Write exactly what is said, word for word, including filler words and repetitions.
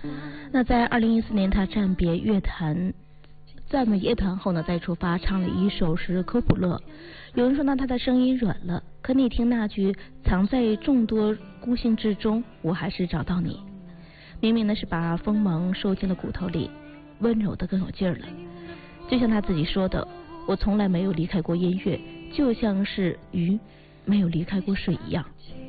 那在二零一四年，他暂别乐坛，赞美乐团后呢，再出发唱了一首是《科普勒》。有人说呢，他的声音软了，可你听那句“藏在众多孤星之中，我还是找到你”，明明呢是把锋芒收进了骨头里，温柔的更有劲儿了。就像他自己说的，我从来没有离开过音乐，就像是鱼没有离开过水一样。